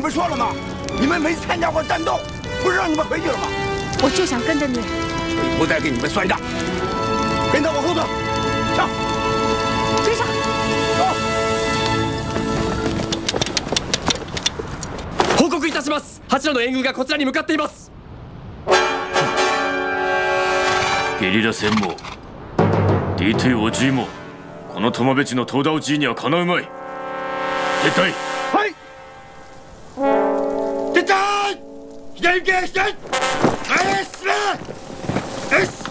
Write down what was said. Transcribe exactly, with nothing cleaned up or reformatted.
们说了吗？你们没参加过战斗，不是让你们回去了吗？ 我就想跟着你。 回头再给你们算账。跟到我后头，上， 追上。 走。報告いたします。八路の援軍がこちらに向かっています。 ゲリラ戦も ディーツー おじいもこの友部地の東田おじいにはかなうまい。撤退。 はい。撤退。左向け左。前へ進め。よし。